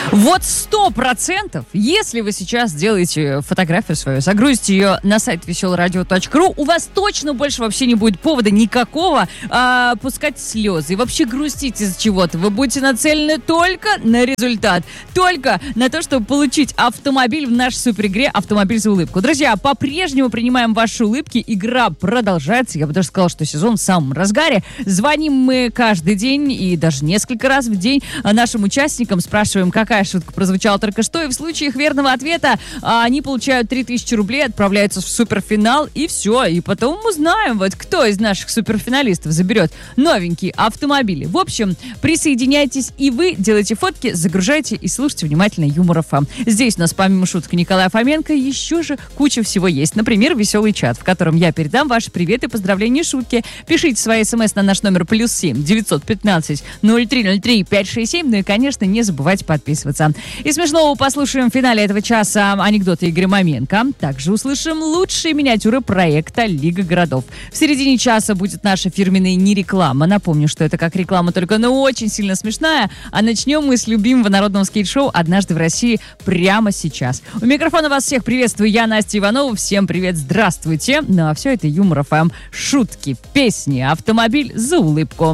Вот 100%, если вы сейчас сделаете фотографию свою, загрузите ее на сайт veselradio.ru, у вас точно больше вообще не будет повода никакого пускать слезы и вообще грустить из-за чего-то. Вы будете нацелены только на результат, только на то, чтобы получить автомобиль в нашей суперигре «Автомобиль за улыбку». Друзья, по-прежнему принимаем ваши улыбки. Игра продолжается. Я бы даже сказала, что сезон в самом разгаре. Звоним мы каждый день и даже несколько раз в день нашим участникам, спрашиваем, какая шутка прозвучала только что, и в случае их верного ответа они получают 3000 рублей, отправляются в суперфинал, и все. И потом узнаем, вот кто из наших суперфиналистов заберет новенькие автомобили. В общем, присоединяйтесь и вы, делайте фотки, загружайте и слушайте внимательно Юмор ФМ. Здесь у нас помимо шуток Николая Фоменко еще же куча всего есть. Например, веселый чат, в котором я передам ваши приветы, поздравления и шутки. Пишите свои смс на наш номер +7 915 0303 567. Ну и, конечно, не забывайте подписываться. И смешного послушаем в финале этого часа анекдоты Игоря Маменко. Также услышим лучшие миниатюры проекта «Лига городов». В середине часа будет наша фирменная не реклама. Напомню, что это как реклама, только очень сильно смешная. А начнем мы с любимого народного скейт-шоу «Однажды в России» прямо сейчас. У микрофона вас всех приветствую я, Настя Иванова. Всем привет, здравствуйте. Ну а все это Юмор ФМ. Шутки, песни, автомобиль за улыбку.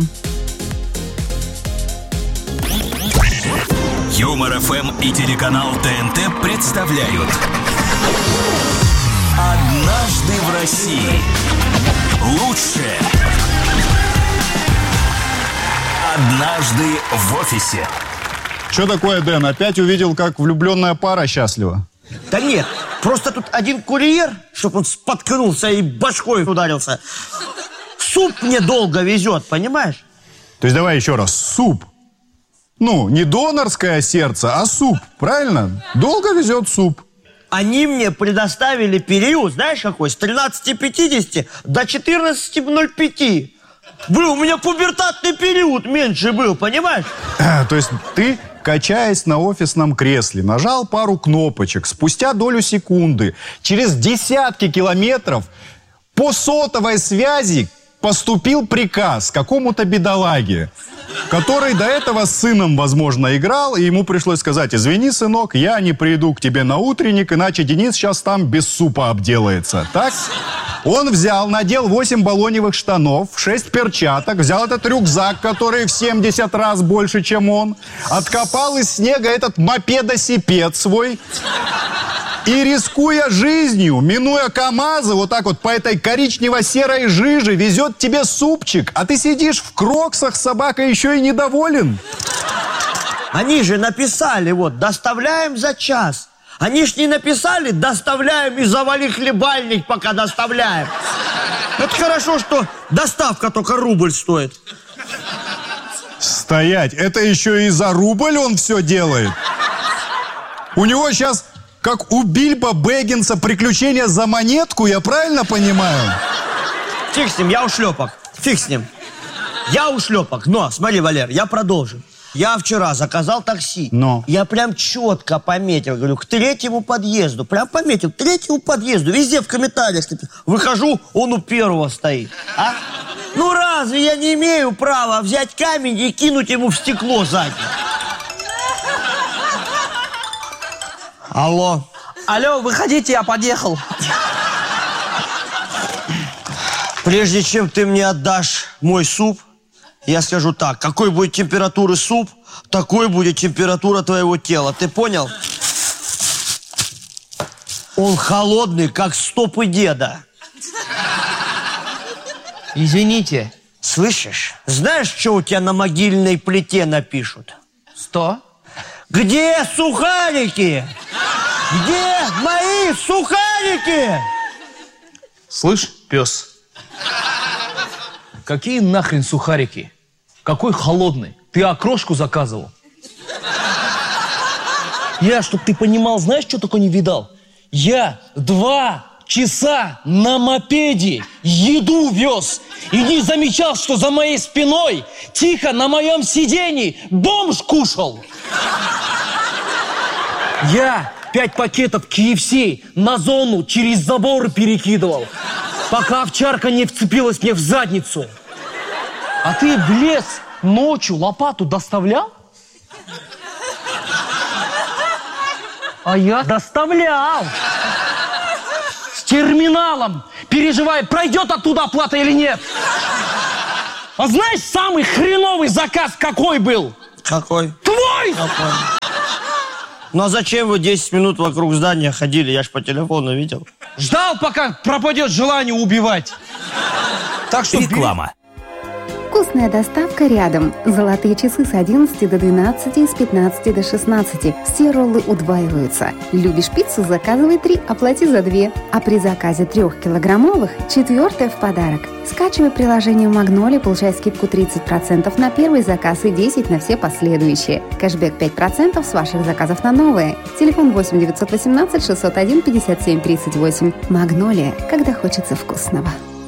Юмор ФМ и телеканал ТНТ представляют «Однажды в России». Лучшее «Однажды в офисе». Что такое, Дэн? Опять увидел, как влюбленная пара счастлива? Да нет, просто тут один курьер, чтобы он споткнулся и башкой ударился. Суп мне долго везет, понимаешь? То есть давай еще раз. Суп. Ну, не донорское сердце, а суп, правильно? Долго везет суп. Они мне предоставили период, знаешь какой, с 13:50 до 14:05. У меня пубертатный период меньше был, понимаешь? То есть ты, качаясь на офисном кресле, нажал пару кнопочек, спустя долю секунды, через десятки километров по сотовой связи поступил приказ какому-то бедолаге, который до этого с сыном, возможно, играл, и ему пришлось сказать: извини, сынок, я не приду к тебе на утренник, иначе Денис сейчас там без супа обделается. Так? Он взял, надел 8 баллоневых штанов, 6 перчаток, взял этот рюкзак, который в 70 раз больше, чем он, откопал из снега этот мопедосипед свой и, рискуя жизнью, минуя КамАЗы, вот так вот по этой коричнево-серой жиже, везет тебе супчик, а ты сидишь в кроксах, собака еще и недоволен. Они же написали, вот, доставляем за час. Они ж не написали, доставляем и завали хлебальник, пока доставляем. Это хорошо, что доставка только рубль стоит. Стоять, это еще и за рубль он все делает? У него сейчас, как у Бильбо Бэггинса, приключения за монетку, я правильно понимаю? Фиг с ним, я ушлепок. Фиг с ним. Я ушлепок. Но, смотри, Валер, я продолжу. Я вчера заказал такси. Но. Я прям четко пометил, говорю, к 3-му подъезду. Прям пометил, к 3-му подъезду. Везде в комментариях. Выхожу, он у 1-го стоит. А? Ну разве я не имею права взять камень и кинуть ему в стекло сзади? Алло. Алло, выходите, я подъехал. Прежде чем ты мне отдашь мой суп, я скажу так: какой будет температуры суп, такой будет температура твоего тела. Ты понял? Он холодный, как стопы деда. Извините. Слышишь? Знаешь, что у тебя на могильной плите напишут? 100. Где сухарики? Где мои сухарики? Слышь, пес, какие нахрен сухарики? Какой холодный? Ты окрошку заказывал? Я, чтоб ты понимал, знаешь, что такое не видал? Я 2 часа на мопеде еду вез и не замечал, что за моей спиной тихо на моем сиденье бомж кушал. Я 5 пакетов KFC на зону через заборы перекидывал, пока овчарка не вцепилась мне в задницу. А ты в лес ночью лопату доставлял? А я доставлял. С терминалом. Переживаю, пройдет оттуда оплата или нет. А знаешь, самый хреновый заказ какой был? Какой? Твой! Какой? Ну а зачем вы 10 минут вокруг здания ходили? Я ж по телефону видел. Ждал, пока пропадет желание убивать. Так что... Реклама. Вкусная доставка рядом. Золотые часы с 11 до 12 и с 15 до 16. Все роллы удваиваются. Любишь пиццу? Заказывай 3, оплати за 2. А при заказе 3-килограммовых 4 в подарок. Скачивай приложение Магнолия, получай скидку 30% на первый заказ и 10% на все последующие. Кэшбэк 5% с ваших заказов на новые. Телефон 8 918 601 57 38. Магнолия, когда хочется вкусного.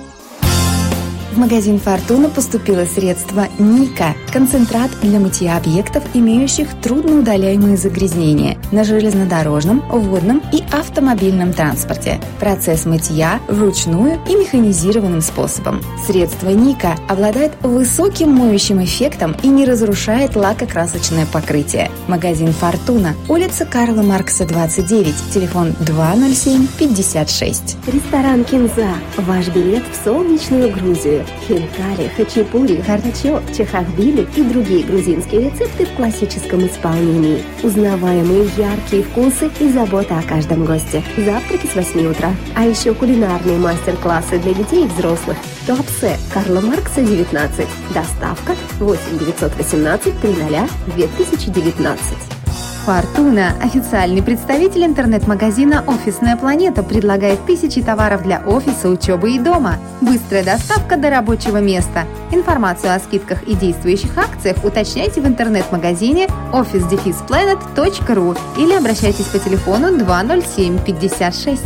В магазин «Фортуна» поступило средство «Ника» – концентрат для мытья объектов, имеющих трудноудаляемые загрязнения на железнодорожном, водном и автомобильном транспорте. Процесс мытья вручную и механизированным способом. Средство «Ника» обладает высоким моющим эффектом и не разрушает лакокрасочное покрытие. Магазин «Фортуна», улица Карла Маркса, 29, телефон 207-56. Ресторан «Кинза» – ваш билет в солнечную Грузию. Хинкали, хачапури, харчо, чахахбили и другие грузинские рецепты в классическом исполнении. Узнаваемые яркие вкусы и забота о каждом госте. Завтраки с 8 утра. А еще кулинарные мастер-классы для детей и взрослых. Туапсе, Карла Маркса, 19. Доставка 8 918 300 2019. «Фортуна» – официальный представитель интернет-магазина «Офисная планета», предлагает тысячи товаров для офиса, учебы и дома. Быстрая доставка до рабочего места. Информацию о скидках и действующих акциях уточняйте в интернет-магазине office-planet.ru или обращайтесь по телефону 207 56.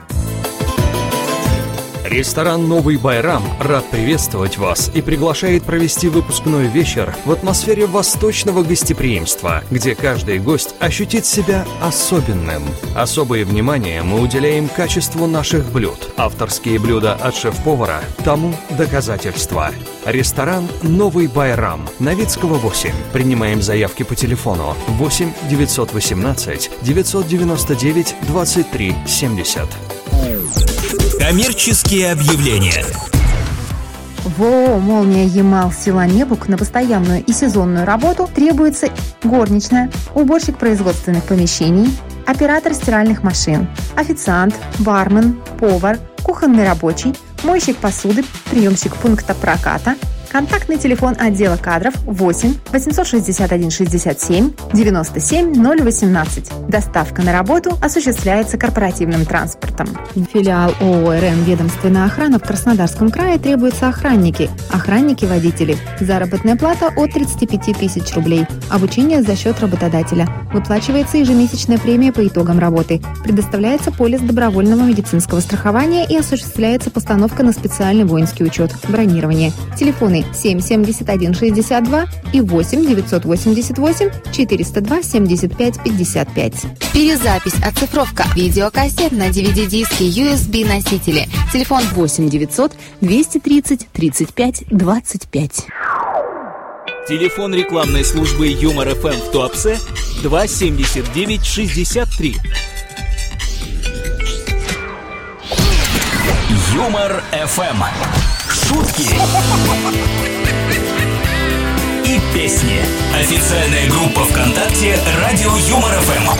Ресторан «Новый Байрам» рад приветствовать вас и приглашает провести выпускной вечер в атмосфере восточного гостеприимства, где каждый гость ощутит себя особенным. Особое внимание мы уделяем качеству наших блюд. Авторские блюда от шеф-повара тому доказательство. Ресторан «Новый Байрам», Новицкого, 8. Принимаем заявки по телефону 8 918 999 23 70. Коммерческие объявления. В ООО «Молния Ямал» села Небук на постоянную и сезонную работу требуется горничная, уборщик производственных помещений, оператор стиральных машин, официант, бармен, повар, кухонный рабочий, мойщик посуды, приемщик пункта проката. Контактный телефон отдела кадров 8 861 67 97 018. Доставка на работу осуществляется корпоративным транспортом. Филиал ООО «РМ Ведомственная охрана» в Краснодарском крае требуются охранники, водители. Заработная плата от 35 тысяч рублей. Обучение за счет работодателя. Выплачивается ежемесячная премия по итогам работы. Предоставляется полис добровольного медицинского страхования и осуществляется постановка на специальный воинский учет. Бронирование. Телефоны 77162 и 8 988 402 75 55. Перезапись, оцифровка, видеокассет на DVD-диски, USB-носители. Телефон 8 900 230 35 25. Телефон рекламной службы Юмор ФМ в Туапсе 279 63. Юмор ФМ. Шутки и песни. Официальная группа ВКонтакте «Радио Юмор ФМ».